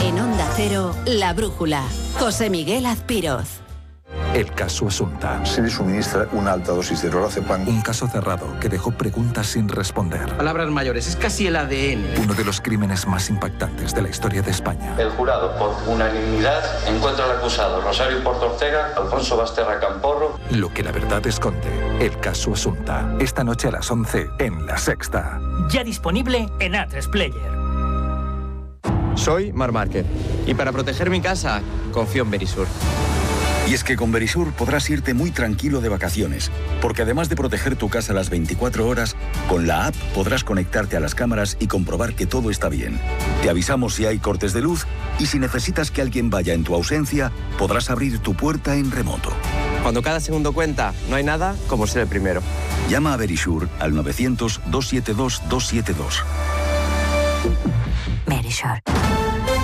En Onda Cero, La Brújula. José Miguel Azpiroz. El caso Asunta. Se le suministra una alta dosis de lorazepam. Un caso cerrado que dejó preguntas sin responder. Palabras mayores, es casi el ADN. Uno de los crímenes más impactantes de la historia de España. El jurado, por unanimidad, encuentra al acusado Rosario Porto Ortega, Alfonso Basterra Camporro. Lo que la verdad esconde. El caso Asunta. Esta noche a las 11 en La Sexta. Ya disponible en A3 Player. Soy Marc Márquez y para proteger mi casa confío en Verisur. Y es que con Verisur podrás irte muy tranquilo de vacaciones, porque además de proteger tu casa las 24 horas, con la app podrás conectarte a las cámaras y comprobar que todo está bien. Te avisamos si hay cortes de luz y si necesitas que alguien vaya en tu ausencia, podrás abrir tu puerta en remoto. Cuando cada segundo cuenta, no hay nada como ser el primero. Llama a Verisur al 900-272-272. Verisur.